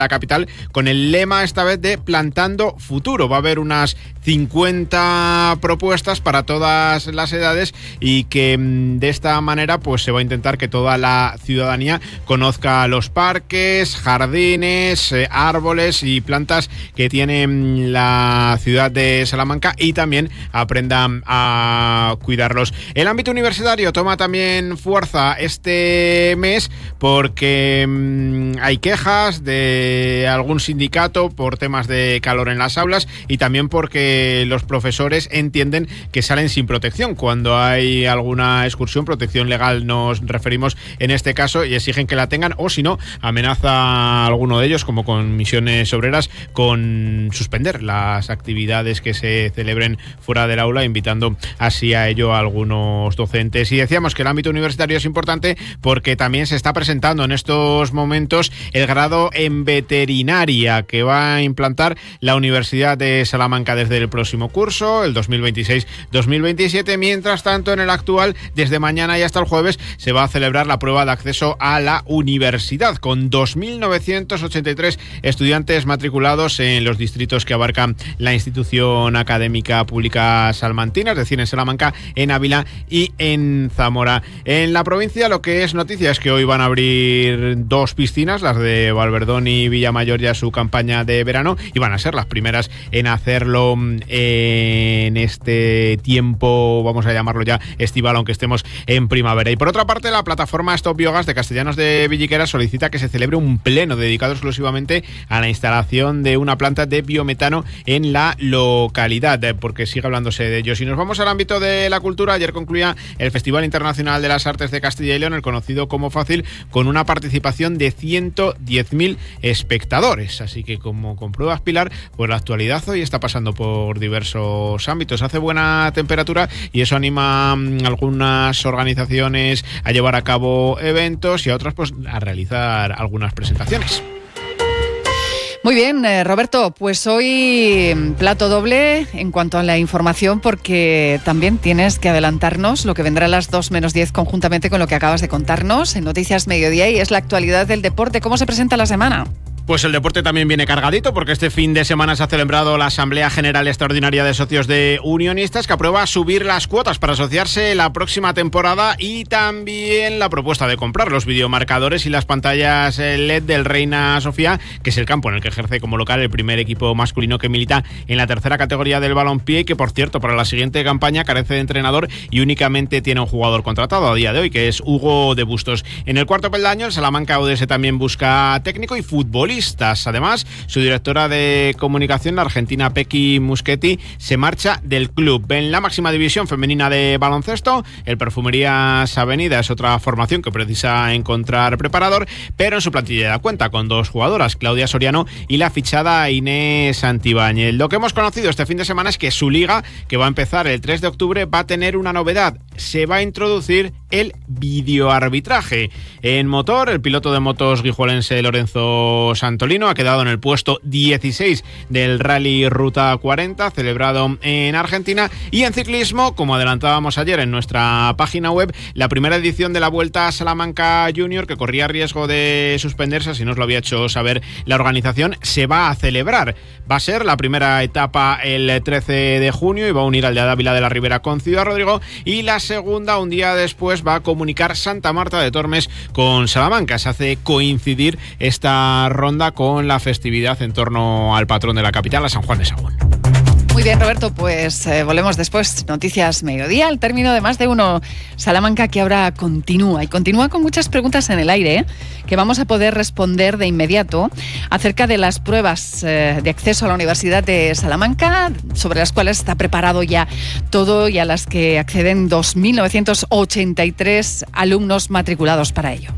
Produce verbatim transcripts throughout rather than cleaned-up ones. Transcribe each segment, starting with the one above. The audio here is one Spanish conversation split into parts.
la capital, con el lema esta vez de Plantando Futuro. Va a haber unas cincuenta propuestas para todas las edades y que de esta manera pues se va a intentar que toda la ciudadanía conozca los parques, jardines, eh, árboles y plantas que tiene la ciudad de Salamanca y también aprendan a cuidarlos. El ámbito universitario toma también fuerza este mes porque mmm, hay quejas de algún sindicato por temas de calor en las aulas y también porque los profesores entienden que salen sin protección cuando hay alguna excursión. Protección legal nos referimos en este caso, y exigen que la tengan, o si no, amenaza a alguno de ellos, como con Misiones Obreras, con suspender las actividades que se celebren fuera del aula, invitando así a ello a algunos docentes. Y decíamos que el ámbito universitario es importante porque también se está presentando en estos momentos el grado en veterinaria que va a implantar la Universidad de Salamanca desde el próximo curso, el dos mil veintiséis dos mil veintisiete. Mientras tanto, en el actual, desde mañana y hasta el jueves, se va a celebrar la prueba de acceso a la universidad, con dos mil novecientos ochenta y tres estudiantes matriculados en los distritos que abarcan la institución académica pública salmantina, es decir, en Salamanca, en Ávila y en Zamora. En la provincia, lo que es noticia es que hoy van a abrir dos piscinas, las de Valverdón y Villamayor, ya su campaña de verano, y van a ser las primeras en hacerlo en este tiempo, vamos a llamarlo ya estival, aunque estemos en primavera. Y por otra parte, la plataforma Stop Biogas de Castellanos de Villiquera solicita que se celebre un pleno dedicado exclusivamente a la instalación de una planta de biometano en la localidad, porque sigue hablándose de ellos. Y nos vamos al ámbito de la cultura. Ayer concluía el Festival Internacional de las Artes de Castilla y León, el conocido como Fácil, con una participación de ciento diez mil espectadores. Así que, como compruebas, Pilar, pues la actualidad hoy está pasando por diversos ámbitos. Hace buena temperatura y eso anima a algunas organizaciones a llevar a cabo eventos y a otras pues a realizar algunas presentaciones. Muy bien, eh, Roberto, pues hoy plato doble en cuanto a la información, porque también tienes que adelantarnos lo que vendrá a las dos menos diez conjuntamente con lo que acabas de contarnos en Noticias Mediodía, y es la actualidad del deporte. ¿Cómo se presenta la semana? Pues el deporte también viene cargadito, porque este fin de semana se ha celebrado la Asamblea General Extraordinaria de Socios de Unionistas, que aprueba subir las cuotas para asociarse la próxima temporada, y también la propuesta de comprar los videomarcadores y las pantallas L E D del Reina Sofía, que es el campo en el que ejerce como local el primer equipo masculino que milita en la tercera categoría del balompié, y que, por cierto, para la siguiente campaña carece de entrenador y únicamente tiene un jugador contratado a día de hoy, que es Hugo de Bustos. En el cuarto peldaño, el Salamanca U D S también busca técnico y futbolista. Además, su directora de comunicación, la argentina Pequi Muschetti, se marcha del club. En la máxima división femenina de baloncesto, el Perfumerías Avenida es otra formación que precisa encontrar preparador, pero en su plantilla cuenta con dos jugadoras, Claudia Soriano y la fichada Inés Santibáñez. Lo que hemos conocido este fin de semana es que su liga, que va a empezar el tres de octubre, va a tener una novedad. Se va a introducir el videoarbitraje. En motor, el piloto de motos guijuelense Lorenzo Santolino ha quedado en el puesto dieciséis del Rally Ruta cuarenta, celebrado en Argentina. Y en ciclismo, como adelantábamos ayer en nuestra página web, la primera edición de la Vuelta a Salamanca Junior, que corría riesgo de suspenderse, si nos lo había hecho saber la organización, se va a celebrar. Va a ser la primera etapa el trece de junio y va a unir al de Ávila de la Ribera con Ciudad Rodrigo, y la segunda, un día después, va a comunicar Santa Marta de Tormes con Salamanca. Se hace coincidir esta ronda con la festividad en torno al patrón de la capital, a San Juan de Sagún. Muy bien, Roberto, pues eh, volvemos después. Noticias Mediodía, al término de más de uno. Salamanca, que ahora continúa, y continúa con muchas preguntas en el aire, ¿eh? que vamos a poder responder de inmediato acerca de las pruebas eh, de acceso a la Universidad de Salamanca, sobre las cuales está preparado ya todo y a las que acceden dos mil novecientos ochenta y tres alumnos matriculados para ello.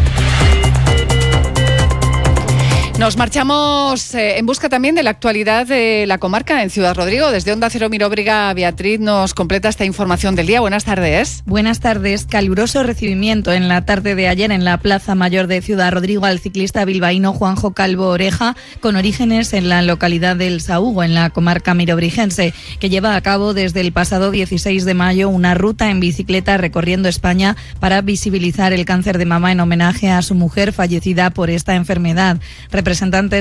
Nos marchamos eh, en busca también de la actualidad de la comarca en Ciudad Rodrigo. Desde Onda Cero Miróbriga, Beatriz nos completa esta información del día. Buenas tardes. Buenas tardes. Caluroso recibimiento en la tarde de ayer en la Plaza Mayor de Ciudad Rodrigo al ciclista bilbaíno Juanjo Calvo Oreja, con orígenes en la localidad del Saúgo, en la comarca mirobrigense, que lleva a cabo desde el pasado dieciséis de mayo una ruta en bicicleta recorriendo España para visibilizar el cáncer de mama en homenaje a su mujer fallecida por esta enfermedad. representantes